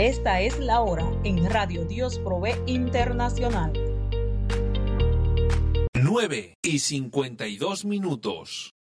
Esta es la hora en Radio Dios Provee Internacional. 9:52.